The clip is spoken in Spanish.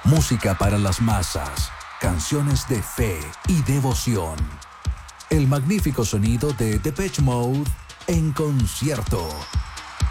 Música para las masas, canciones de fe y devoción. El magnífico sonido de Depeche Mode en concierto.